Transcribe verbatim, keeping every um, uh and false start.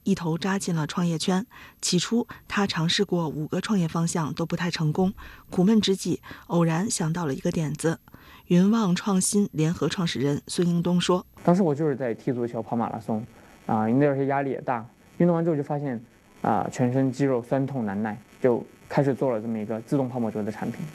一头扎进了创业圈。起初，他尝试过五个创业方向都不太成功，苦闷之际，偶然想到了一个点子。云望创新联合创始人孙英东说：“ 当时我就是在踢足球、跑马拉松，啊，那段时间压力也大，运动完之后就发现，啊，全身肌肉酸痛难耐，就开始做了这么一个自动泡沫折的产品。